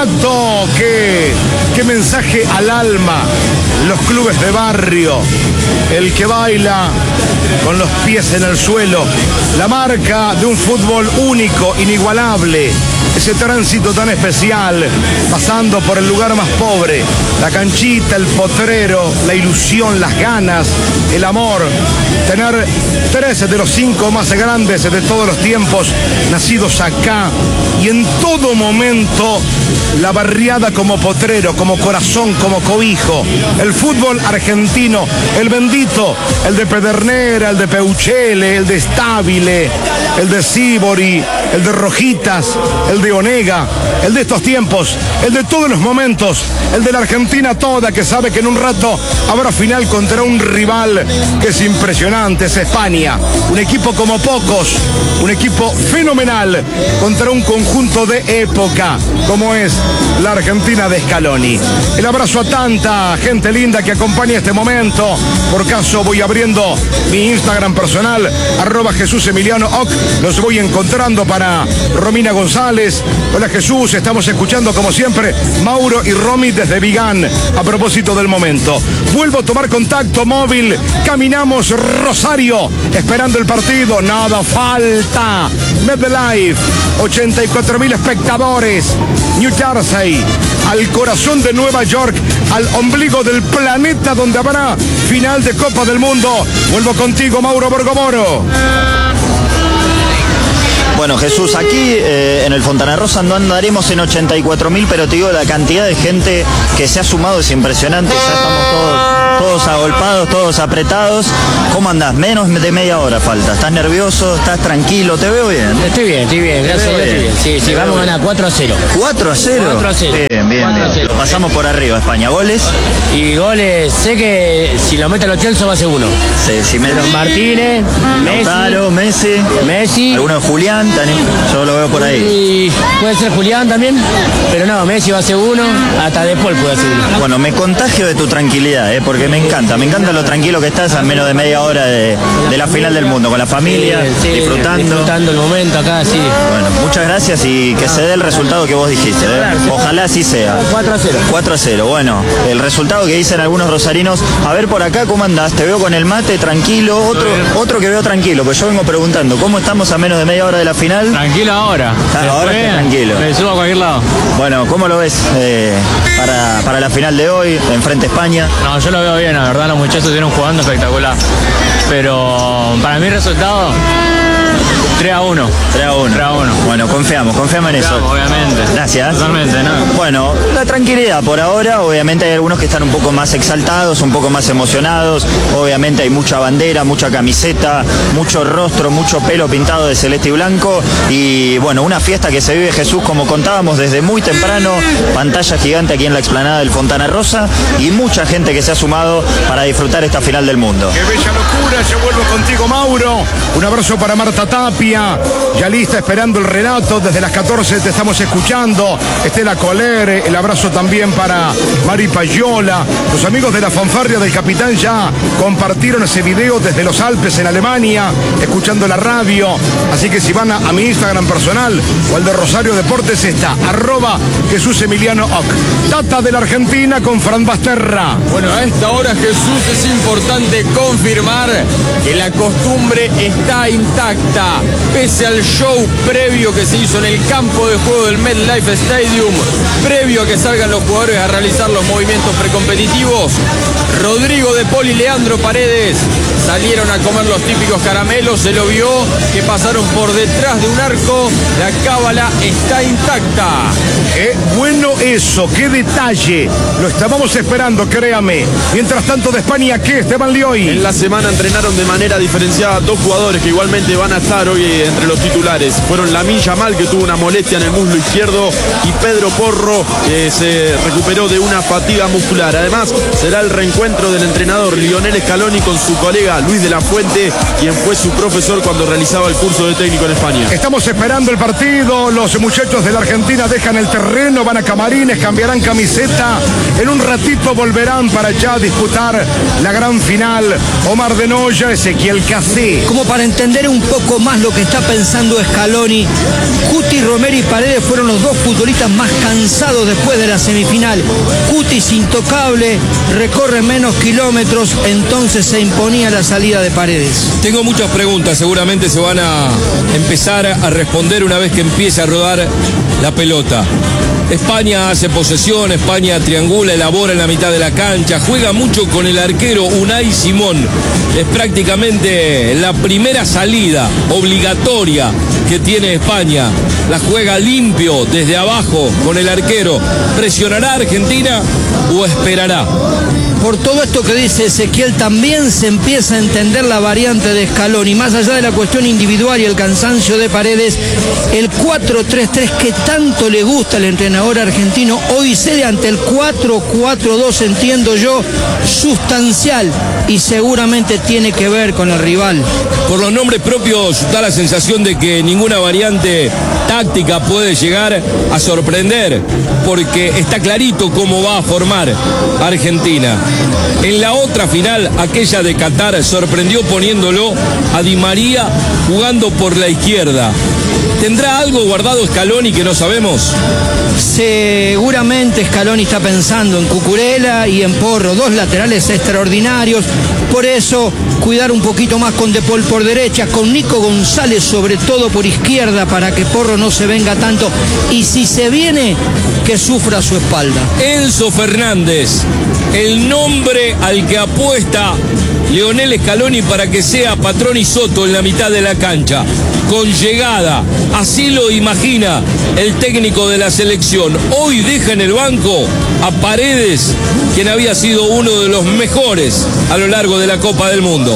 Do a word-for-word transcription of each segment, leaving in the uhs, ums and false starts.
Exacto, qué, qué mensaje al alma. Los clubes de barrio, el que baila con los pies en el suelo, la marca de un fútbol único, inigualable. Ese tránsito tan especial, pasando por el lugar más pobre, la canchita, el potrero, la ilusión, las ganas, el amor. Tener tres de los cinco más grandes de todos los tiempos nacidos acá y en todo momento la barriada como potrero, como corazón, como cobijo. El fútbol argentino, el bendito, el de Pedernera, el de Peuchele, el de Stabile, el de Sibori, el de Rojitas, el de Onega, el de estos tiempos, el de todos los momentos, el de la Argentina toda, que sabe que en un rato habrá final contra un rival que es impresionante, es España. Un equipo como pocos, un equipo fenomenal contra un conjunto de época como es la Argentina de Scaloni. El abrazo a tanta gente linda que acompaña este momento. Por caso voy abriendo mi Instagram personal, arroba Jesús Emiliano Oc. Los voy encontrando para Romina González. Hola Jesús, estamos escuchando como siempre Mauro y Romy desde Vigán. A propósito del momento, vuelvo a tomar contacto móvil. Caminamos Rosario, esperando el partido. Nada falta. MetLife, ochenta y cuatro mil espectadores. New Jersey, al corazón de Nueva York, al ombligo del planeta donde habrá final de Copa del Mundo. Vuelvo contigo, Mauro Borgomoro. Bueno, Jesús, aquí eh, en el Fontana Rosa no andaremos en ochenta y cuatro mil, pero te digo, la cantidad de gente que se ha sumado es impresionante. Ya estamos todos, todos agolpados, todos apretados. ¿Cómo andás? Menos de media hora falta. ¿Estás nervioso? ¿Estás tranquilo? ¿Te veo bien? Estoy bien, estoy bien, gracias a Dios estoy bien. Sí, sí, vamos a ganar cuatro a cero. ¿cuatro a cero? cuatro a cero. Bien, bien, bien. Lo pasamos por arriba, España. ¿Goles? Y goles, sé que si lo mete los Chelsea va a ser uno. Sí, si me... Martínez, Lautaro, Messi, Messi. Alguno de Julián, yo lo veo por ahí. Y puede ser Julián también, pero no, Messi va a ser uno, hasta después puede ser uno. Bueno, me contagio de tu tranquilidad, ¿eh? Porque me encanta, me encanta lo tranquilo que estás a menos de media hora de, de la final del mundo, con la familia, sí, sí, disfrutando. Disfrutando el momento acá, sí. Bueno, muchas gracias y que se dé el resultado que vos dijiste, ¿eh? Ojalá así sea. cuatro a cero. cuatro a cero, bueno, el resultado que dicen algunos rosarinos. A ver por acá, ¿cómo andás? Te veo con el mate, tranquilo. Otro, otro que veo tranquilo, pues yo vengo preguntando, ¿cómo estamos a menos de media hora de la final? Tranquilo ahora. Ah, ahora está tranquilo. Me subo a cualquier lado. Bueno, ¿cómo lo ves eh, para, para la final de hoy, enfrente a España? No, yo lo veo bien, la verdad los muchachos estuvieron jugando espectacular. Pero para mí el resultado, tres a uno. tres a uno. tres a uno. Bueno, confiamos, confiamos en eso. Obviamente. Gracias. Totalmente, ¿no? Bueno, la tranquilidad por ahora. Obviamente hay algunos que están un poco más exaltados, un poco más emocionados. Obviamente hay mucha bandera, mucha camiseta, mucho rostro, mucho pelo pintado de celeste y blanco. Y bueno, una fiesta que se vive, Jesús, como contábamos, desde muy temprano. Pantalla gigante aquí en la explanada del Fontana Rosa. Y mucha gente que se ha sumado para disfrutar esta final del mundo. ¡Qué bella locura! Yo vuelvo contigo, Mauro. Un abrazo para Marta Tapia, ya lista esperando el relato. Desde las catorce te estamos escuchando. Estela Colere, el abrazo también para Mari Payola. Los amigos de la fanfarria del capitán ya compartieron ese video desde los Alpes en Alemania, escuchando la radio. Así que si van a, a mi Instagram personal o al de Rosario Deportes, está arroba Jesús Emiliano Oc. Tata de la Argentina con Fran Basterra. Bueno, a esta hora, Jesús, es importante confirmar que la costumbre está intacta, pese al show previo que se hizo en el campo de juego del MetLife Stadium, previo a que salgan los jugadores a realizar los movimientos precompetitivos. Rodrigo de Paul y Leandro Paredes salieron a comer los típicos caramelos, se lo vio que pasaron por detrás de un arco, la cábala está intacta. Qué bueno eso, qué detalle, lo estábamos esperando, créame. Mientras tanto, de España, ¿qué, Esteban Lioy? En la semana entrenaron de manera diferenciada dos jugadores que igualmente van a estar hoy entre los titulares. Fueron Lamine Yamal, que tuvo una molestia en el muslo izquierdo, y Pedro Porro, que se recuperó de una fatiga muscular. Además, será el reencuentro del entrenador Lionel Scaloni con su colega Luis de la Fuente, quien fue su profesor cuando realizaba el curso de técnico en España. Estamos esperando el partido, los muchachos de la Argentina dejan el terreno, van a camarines, cambiarán camiseta, en un ratito volverán para ya disputar la gran final. Omar de Noya, Ezequiel Casé. Como para entender un poco más más lo que está pensando Scaloni. Cuti, Romero y Paredes fueron los dos futbolistas más cansados después de la semifinal. Cuti es intocable, recorre menos kilómetros, entonces se imponía la salida de Paredes. Tengo muchas preguntas, seguramente se van a empezar a responder una vez que empiece a rodar la pelota. España hace posesión, España triangula, elabora en la mitad de la cancha, juega mucho con el arquero Unai Simón. Es prácticamente la primera salida obligatoria que tiene España. La juega limpio desde abajo con el arquero. ¿Presionará Argentina o esperará? Por todo esto que dice Ezequiel, también se empieza a entender la variante de Scaloni. Más allá de la cuestión individual y el cansancio de Paredes, el cuatro tres tres que tanto le gusta al entrenador argentino, hoy cede ante el cuatro cuatro dos, entiendo yo, sustancial, y seguramente tiene que ver con el rival. Por los nombres propios da la sensación de que ninguna variante táctica puede llegar a sorprender, porque está clarito cómo va a formar Argentina. En la otra final, aquella de Qatar, sorprendió poniéndolo a Di María jugando por la izquierda. ¿Tendrá algo guardado Scaloni que no sabemos? Seguramente Scaloni está pensando en Cucurella y en Porro, dos laterales extraordinarios. Por eso, cuidar un poquito más con De Paul por derecha, con Nico González sobre todo por izquierda, para que Porro no se venga tanto. Y si se viene, que sufra a su espalda. Enzo Fernández, el nombre al que apuesta Lionel Scaloni para que sea Patrón y Soto en la mitad de la cancha, con llegada, así lo imagina el técnico de la selección. Hoy deja en el banco a Paredes, quien había sido uno de los mejores a lo largo de la Copa del Mundo.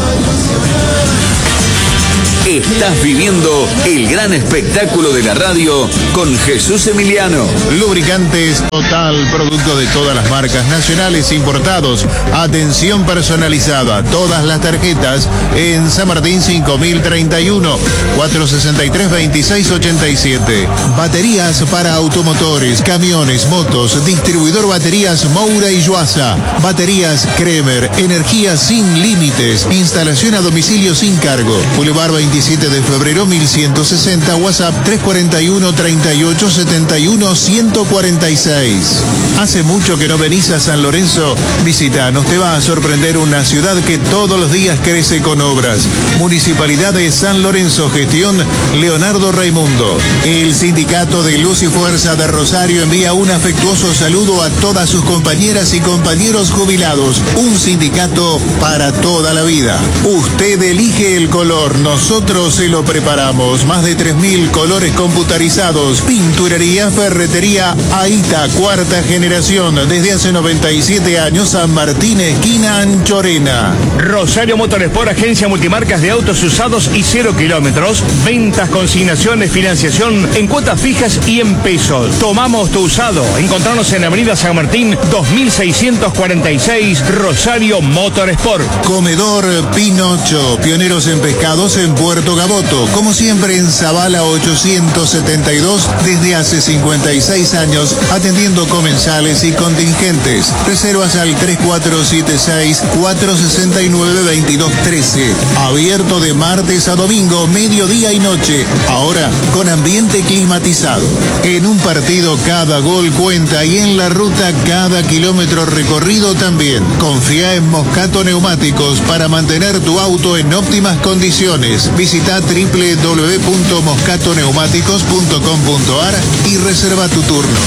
Estás viviendo el gran espectáculo de la radio con Jesús Emiliano. Lubricantes Total, producto de todas las marcas nacionales importados. Atención personalizada, todas las tarjetas en San Martín cinco mil treinta y uno, cuatrocientos sesenta y tres, veintiséis ochenta y siete. Baterías para automotores, camiones, motos. Distribuidor Baterías Moura y Yuasa. Baterías Kremer, energía sin límites. Instalación a domicilio sin cargo. Boulevard veintisiete de febrero mil ciento sesenta, WhatsApp tres cuatro uno, treinta y ocho, setenta y uno, ciento cuarenta y seis. ¿Hace mucho que no venís a San Lorenzo? Visítanos, te va a sorprender una ciudad que todos los días crece con obras. Municipalidad de San Lorenzo, gestión Leonardo Raimundo. El Sindicato de Luz y Fuerza de Rosario envía un afectuoso saludo a todas sus compañeras y compañeros jubilados. Un sindicato para toda la vida. Usted elige el color, nosotros se lo preparamos. Más de tres mil colores computarizados. Pinturería, ferretería, Aita, cuarta generación. Desde hace noventa y siete años, San Martín, esquina Anchorena. Rosario Motorsport, agencia multimarcas de autos usados y cero kilómetros. Ventas, consignaciones, financiación en cuotas fijas y en pesos. Tomamos tu usado. Encontrarnos en Avenida San Martín, dos mil seiscientos cuarenta y seis, Rosario Motorsport. Comedor Pinocho, pioneros en pescados en Puerto Gaboto. Como siempre en Zavala ochocientos setenta y dos, desde hace cincuenta y seis años, atendiendo comensales y contingentes. Reservas al tres cuatro siete seis, cuatro seis nueve, dos dos uno tres. Abierto de martes a domingo, mediodía y noche. Ahora con ambiente climatizado. En un partido cada gol cuenta y en la ruta cada kilómetro recorrido también. Confía en Moscato Neumáticos para mantener tu auto en óptimas condiciones. Visita doble u doble u doble u punto moscato neumáticos punto com punto a r y reserva tu turno.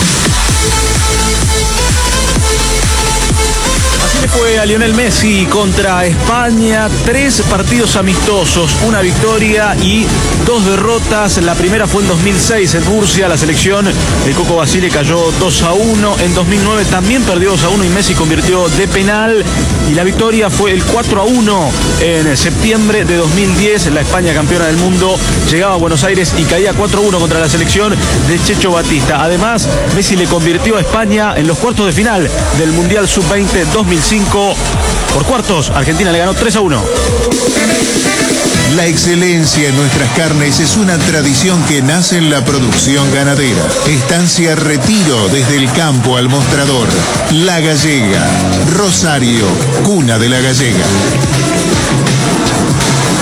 Así le fue a Lionel Messi contra España. Tres partidos amistosos, una victoria y dos derrotas. La primera fue en dos mil seis en Murcia. La selección del Coco Basile cayó dos a uno. En dos mil nueve también perdió dos a uno y Messi convirtió de penal. Y la victoria fue el cuatro a uno en septiembre de dos mil diez. La España campeona del mundo llegaba a Buenos Aires y caía cuatro a uno contra la selección de Checho Batista. Además, Messi le convirtió a España en los cuartos de final del Mundial sub veinte dos mil cinco. Por cuartos, Argentina le ganó tres a uno. La excelencia en nuestras carnes es una tradición que nace en la producción ganadera. Estancia Retiro, desde el campo al mostrador. La Gallega, Rosario, cuna de la gallega.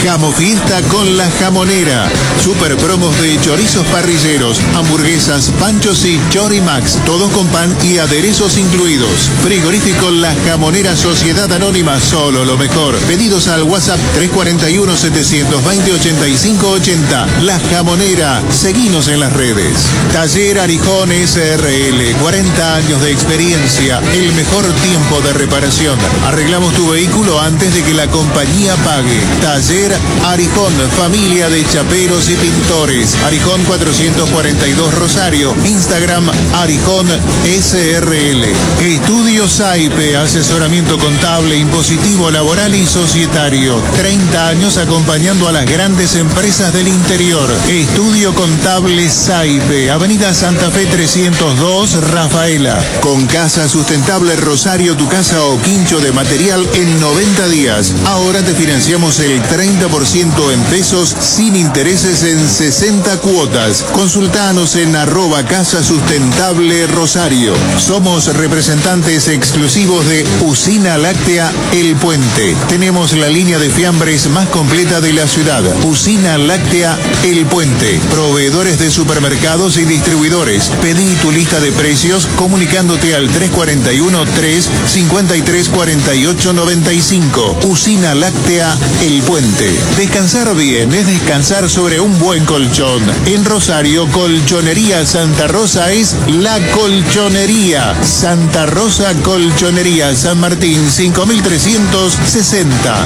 Jamo Fiesta con La Jamonera. Super promos de chorizos parrilleros, hamburguesas, panchos y chorimax. Todos con pan y aderezos incluidos. Frigorífico La Jamonera Sociedad Anónima. Solo lo mejor. Pedidos al WhatsApp tres cuatro uno, siete dos cero, ocho cinco ocho cero. La Jamonera. Seguinos en las redes. Taller Arijón S R L. cuarenta años de experiencia. El mejor tiempo de reparación. Arreglamos tu vehículo antes de que la compañía pague. Taller Arijón. Familia de chaperos y pintores. Arijón cuatrocientos cuarenta y dos Rosario. Instagram Arijón S R L. Estudio Saipe. Asesoramiento contable, impositivo, laboral y societario. treinta años acompañando a las grandes empresas del interior. Estudio Contable Saipe. Avenida Santa Fe trescientos dos, Rafaela. Con Casa Sustentable Rosario, tu casa o quincho de material en noventa días. Ahora te financiamos el treinta por ciento en pesos sin intereses en sesenta cuotas. Consultanos en arroba Casa Sustentable Rosario. Somos representantes exclusivos de Usina Láctea El Puente. Tenemos la línea de fiambres más completa de la ciudad. Usina Láctea El Puente. Proveedores de supermercados y distribuidores. Pedí tu lista de precios comunicándote al tres cuatro uno, tres cinco tres, cuatro ocho nueve cinco. Usina Láctea El Puente. Descansar bien es descansar sobre un buen colchón. En Rosario, Colchonería Santa Rosa es la colchonería. Santa Rosa Colchonería San Martín cinco mil trescientos sesenta.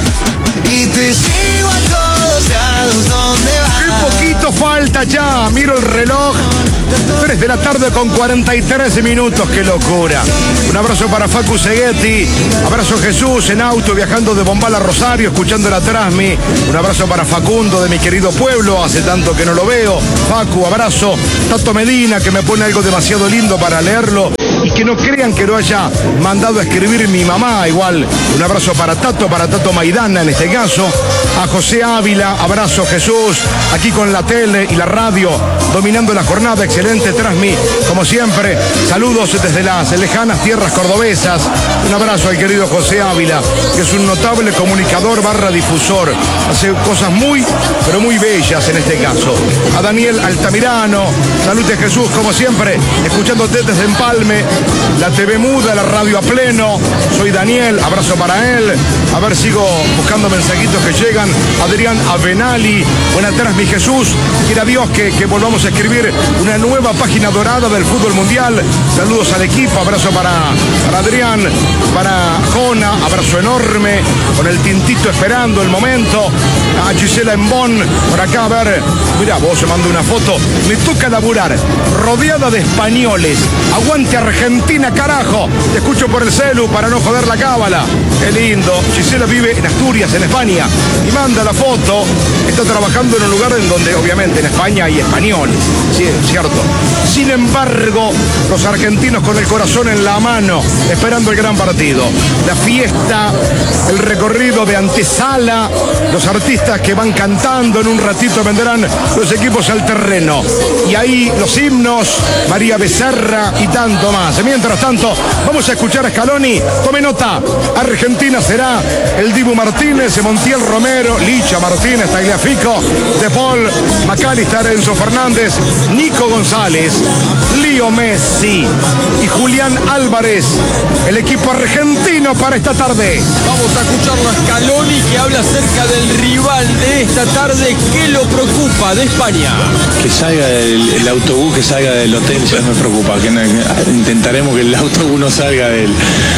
Y te sigo a todos lados donde vas. Qué poquito falta ya. Miro el reloj. tres de la tarde con cuarenta y tres minutos. Qué locura. Un abrazo para Facu Seguetti. Abrazo Jesús en auto viajando de Bombal a Rosario, escuchando la Trasmi. Un abrazo para Facundo de mi querido pueblo. Hace tanto que no lo veo. Facu, abrazo. Tato Medina, que me pone algo demasiado lindo para leerlo. Y que no crean que lo haya mandado a escribir mi mamá. Igual, un abrazo para Tato, para Tato Maidana en este caso. A José Ávila, abrazo Jesús. Aquí con la tele y la radio, dominando la jornada. Excelente Trasmi, como siempre. Saludos desde las lejanas tierras cordobesas. Un abrazo al querido José Ávila, que es un notable comunicador barra difusor. Hace cosas muy, pero muy bellas en este caso. A Daniel Altamirano, salud de Jesús, como siempre, escuchándote desde Empalme. La T V muda, la radio a pleno. Soy Daniel, abrazo para él. A ver, sigo buscando mensajitos que llegan. Adrián Avenali, buenas tardes mi Jesús. Quiera Dios que, que volvamos a escribir una nueva página dorada del fútbol mundial. Saludos al equipo, abrazo para, para Adrián, para Jona, abrazo enorme. Con el tintito esperando el momento. A Gisela Embón, por acá, a ver. Mirá, vos se mandó una foto. Me toca laburar, rodeada de españoles. Aguante Argentina, carajo. Te escucho por el celu para no joder la cábala. Qué lindo. Gisela vive en Asturias, en España, y manda la foto. Está trabajando en un lugar en donde obviamente en España hay españoles. Sí, es cierto. Sin embargo, los argentinos con el corazón en la mano, esperando el gran partido. La fiesta, el recorrido de antesala, los artistas que van cantando. En un ratito vendrán los equipos al terreno. Y ahí los himnos, María Becerra y tanto más. Mientras tanto, vamos a escuchar a Scaloni. Tome nota. Argentina será el Dibu Martínez, Montiel Romero, Licha Martínez, Tagliafico, De Paul, McAllister, Enzo Fernández, Nico González, Leo Messi y Julián Álvarez. El equipo argentino para esta tarde. Vamos a escucharlo a Scaloni, que habla acerca del rival de esta tarde. ¿Qué lo preocupa de España? Que salga el, el autobús, que salga del hotel, ya me preocupa. Que no, intentaremos que el autobús no salga del...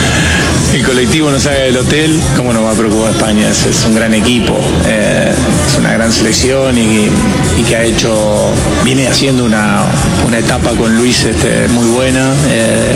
El colectivo no salga del hotel. ¿Cómo nos va a preocupar España? Es, es un gran equipo, eh, es una gran selección y, y que ha hecho, viene haciendo una, una etapa con Luis este, muy buena. Eh,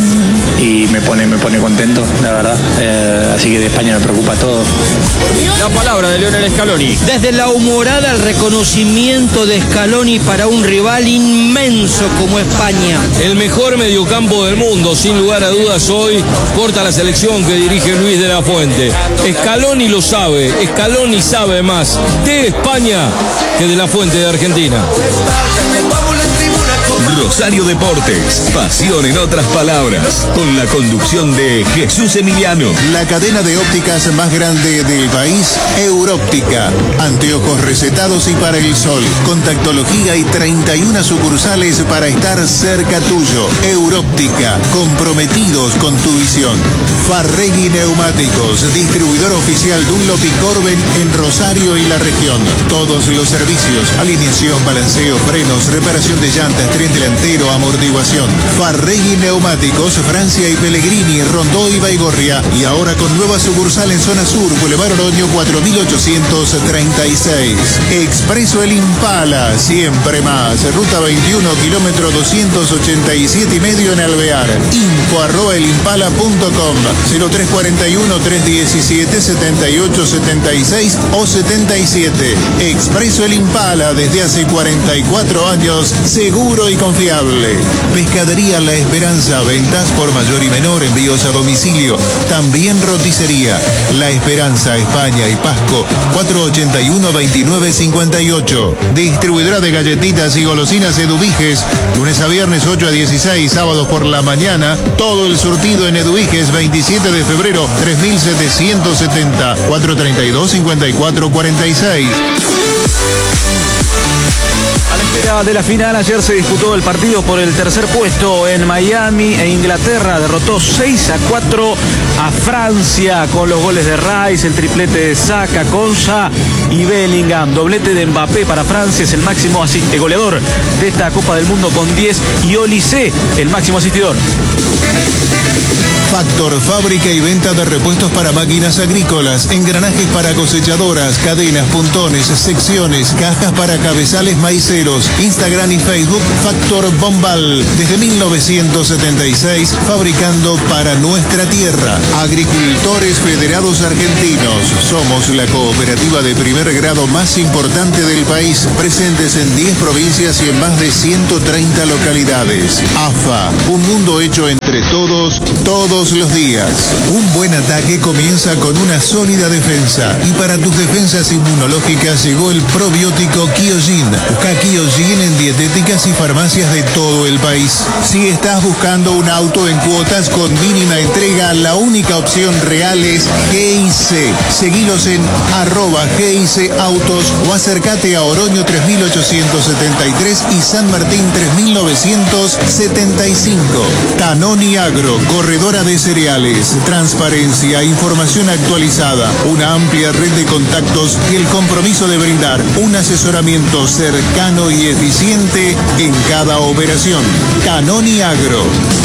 y me pone, me pone contento, la verdad. Eh, así que de España me preocupa todo. La palabra de Lionel Scaloni. Desde la humorada el reconocimiento de Scaloni para un rival inmenso como España. El mejor mediocampo del mundo, sin lugar a dudas, hoy porta la selección que dirige Luis de la Fuente. Scaloni lo sabe, Scaloni sabe más de España que de la Fuente de Argentina. Rosario Deportes, pasión en otras palabras, con la conducción de Jesús Emiliano. La cadena de ópticas más grande del país, Európtica. Anteojos recetados y para el sol. Contactología y treinta y una sucursales para estar cerca tuyo. Európtica, comprometidos con tu visión. Farregui Neumáticos, distribuidor oficial Dunlop y Corben en Rosario y la región. Todos los servicios, alineación, balanceo, frenos, reparación de llantas, tren delantero, amortiguación. Farregui Neumáticos, Francia y Pellegrini, Rondó y Baigorria. Y ahora con nueva sucursal en zona sur, Boulevard Oroño cuatro mil ochocientos treinta y seis. Expreso El Impala, siempre más. Ruta veintiuno, kilómetro doscientos ochenta y siete y medio en Alvear. Info arroba elimpala punto com. cero tres cuarenta y uno, trescientos diecisiete, setenta y ocho setenta y seis o setenta y siete. Expreso El Impala, desde hace cuarenta y cuatro años, seguro y confiable. Pescadería La Esperanza, ventas por mayor y menor, envíos a domicilio. También roticería. La Esperanza, España y Pasco, cuatrocientos ochenta y uno, veintinueve cincuenta y ocho. Distribuidora de galletitas y golosinas Eduviges, lunes a viernes ocho a dieciséis, sábados por la mañana. Todo el surtido en Eduviges, veintisiete de febrero, tres mil setecientos setenta, cuatrocientos treinta y dos, cincuenta y cuatro cuarenta y seis. A la espera de la final, ayer se disputó el partido por el tercer puesto en Miami e Inglaterra derrotó seis a cuatro a Francia con los goles de Rice, el triplete de Saka, Konsa y Bellingham. Doblete de Mbappé para Francia, es el máximo asist- goleador de esta Copa del Mundo con diez, y Olise, el máximo asistidor. Factor, fábrica y venta de repuestos para máquinas agrícolas, engranajes para cosechadoras, cadenas, puntones, secciones, cajas para cabezales maiceros. Instagram y Facebook, Factor Bombal. Desde mil novecientos setenta y seis, fabricando para nuestra tierra. Agricultores Federados Argentinos. Somos la cooperativa de primer grado más importante del país, presentes en diez provincias y en más de ciento treinta localidades. A F A, un mundo hecho entre todos, todos los días. Un buen ataque comienza con una sólida defensa. Y para tus defensas inmunológicas llegó el probiótico Kyojin. Busca Kyojin en dietéticas y farmacias de todo el país. Si estás buscando un auto en cuotas con mínima entrega, la única opción real es G I C. Seguilos en arroba G I C Autos o acércate a Oroño tres mil ochocientos setenta y tres y San Martín tres mil novecientos setenta y cinco. Tanoni Agro, corredora de cereales, transparencia, información actualizada, una amplia red de contactos y el compromiso de brindar un asesoramiento cercano y eficiente en cada operación. Tanoni Agro.